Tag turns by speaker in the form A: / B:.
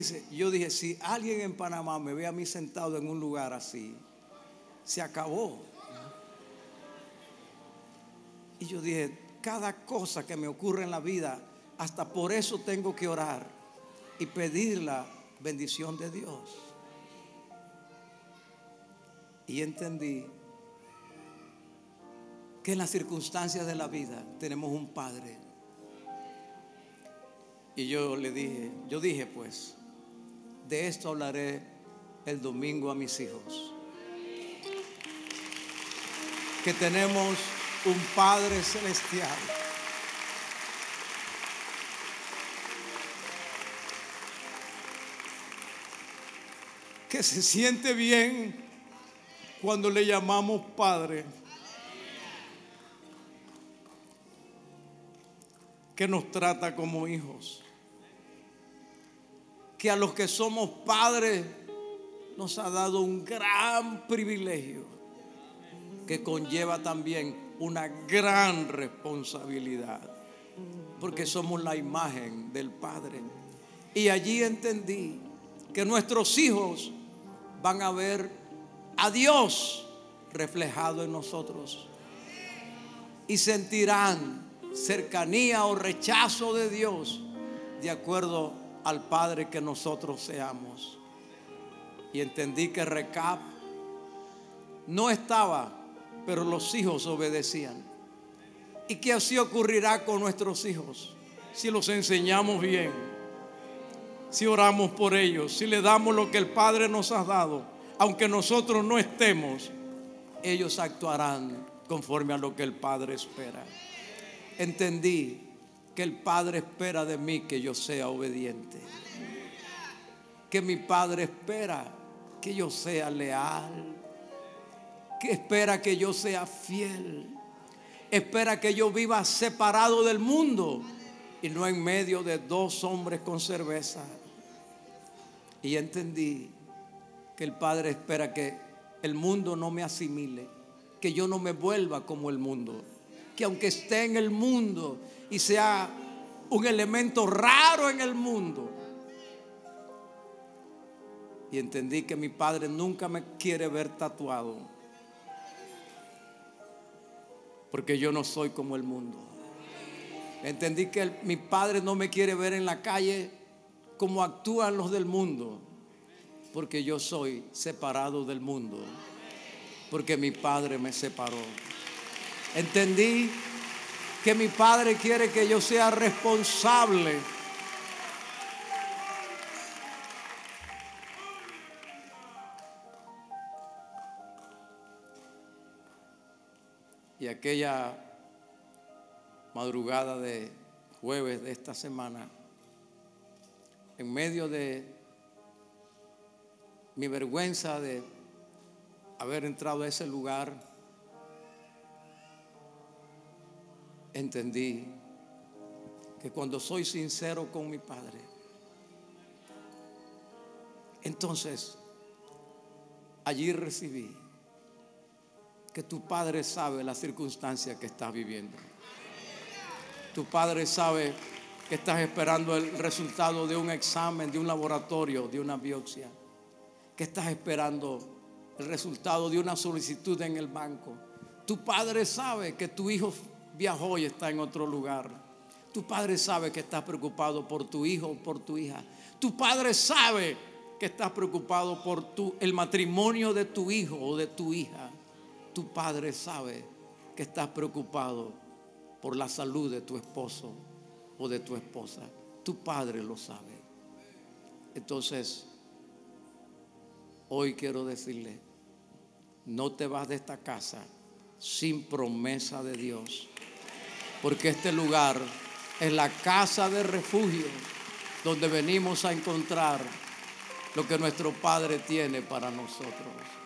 A: Yo dije, si alguien en Panamá me ve a mí sentado en un lugar así, se acabó. Y yo dije, cada cosa que me ocurre en la vida, hasta por eso tengo que orar y pedir la bendición de Dios. Y entendí que en las circunstancias de la vida tenemos un Padre. Y yo dije pues, de esto hablaré el domingo a mis hijos. Que tenemos un Padre celestial que se siente bien cuando le llamamos Padre, que nos trata como hijos, que a los que somos padres nos ha dado un gran privilegio que conlleva también una gran responsabilidad, porque somos la imagen del Padre. Y allí entendí que nuestros hijos van a ver a Dios reflejado en nosotros y sentirán cercanía o rechazo de Dios de acuerdo al Padre que nosotros seamos. Y entendí que Recab no estaba, pero los hijos obedecían. ¿Y qué así ocurrirá con nuestros hijos? Si los enseñamos bien, si oramos por ellos, si le damos lo que el Padre nos ha dado, aunque nosotros no estemos, ellos actuarán conforme a lo que el Padre espera. Entendí que el Padre espera de mí que yo sea obediente, que mi Padre espera que yo sea leal, que espera que yo sea fiel, espera que yo viva separado del mundo y no en medio de dos hombres con cerveza. Y entendí que el Padre espera que el mundo no me asimile, que yo no me vuelva como el mundo, que aunque esté en el mundo y sea un elemento raro en el mundo. Y entendí que mi Padre nunca me quiere ver tatuado, porque yo no soy como el mundo. Entendí que mi Padre no me quiere ver en la calle como actúan los del mundo, porque yo soy separado del mundo, porque mi Padre me separó. Entendí que mi Padre quiere que yo sea responsable. Y aquella madrugada de jueves de esta semana, en medio de mi vergüenza de haber entrado a ese lugar, entendí que cuando soy sincero con mi Padre, entonces allí recibí que tu Padre sabe la circunstancia que estás viviendo. Tu Padre sabe que estás esperando el resultado de un examen, de un laboratorio, de una biopsia, que estás esperando el resultado de una solicitud en el banco. Tu Padre sabe que tu hijo viajó y está en otro lugar. Tu Padre sabe que estás preocupado por tu hijo o por tu hija. Tu Padre sabe que estás preocupado por el matrimonio de tu hijo o de tu hija. Tu Padre sabe que estás preocupado por la salud de tu esposo o de tu esposa. Tu Padre lo sabe. Entonces, hoy quiero decirle, no te vas de esta casa sin promesa de Dios, porque este lugar es la casa de refugio donde venimos a encontrar lo que nuestro Padre tiene para nosotros.